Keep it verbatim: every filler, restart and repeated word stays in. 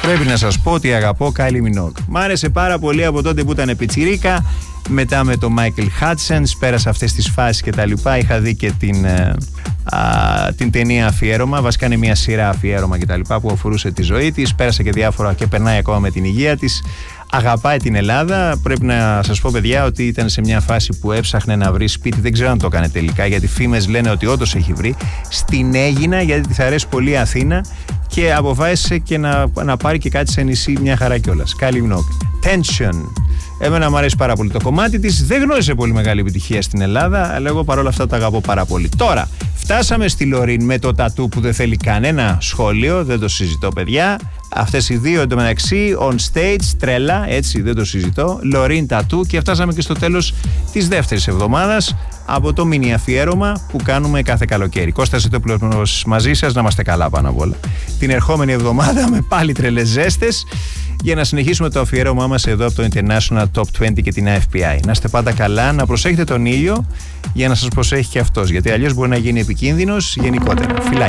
Πρέπει να σας πω ότι αγαπώ Kylie Minogue. Μ' άρεσε πάρα πολύ από τότε που ήταν πιτσιρίκα. Μετά με τον Michael Hudson πέρασα αυτές τις φάσεις και τα λοιπά. Είχα δει και την, α, την ταινία αφιέρωμα. Βασικά είναι μια σειρά αφιέρωμα και τα λοιπά που αφορούσε τη ζωή της. Πέρασα και διάφορα και περνάει ακόμα με την υγεία της. Αγαπάει την Ελλάδα. Πρέπει να σας πω, παιδιά, ότι ήταν σε μια φάση που έψαχνε να βρει σπίτι. Δεν ξέρω αν το έκανε τελικά, γιατί φήμες λένε ότι όντως έχει βρει. Στην Αίγινα, γιατί της αρέσει πολύ η Αθήνα και αποφάσισε και να, να πάρει και κάτι σε νησί, μια χαρά κιόλας. Kylie Minogue. Tension. Εμένα μου αρέσει πάρα πολύ το κομμάτι της. Δεν γνώρισε πολύ μεγάλη επιτυχία στην Ελλάδα, αλλά εγώ παρόλα αυτά το αγαπώ πάρα πολύ. Τώρα, φτάσαμε στη Λωρίν με το τατού που δεν θέλει κανένα σχόλιο, δεν το συζητώ, παιδιά. Αυτές οι δύο εντωμεταξύ on stage, τρέλα, έτσι, δεν το συζητώ. Λωρίν τατού, και φτάσαμε και στο τέλος της δεύτερης εβδομάδας από το μίνι αφιέρωμα που κάνουμε κάθε καλοκαίρι. Κώστας Ζητόπουλος μαζί σας, να είμαστε καλά πάνω απ' όλα. Την ερχόμενη εβδομάδα με πάλι τρελές ζέστες, για να συνεχίσουμε το αφιέρωμά μας εδώ από το International Top είκοσι και την Εφ Πι Άι. Να είστε πάντα καλά, να προσέχετε τον ήλιο για να σας προσέχει και αυτός, γιατί αλλιώς μπορεί να γίνει επικίνδυνος γενικότερα. Φιλάκια.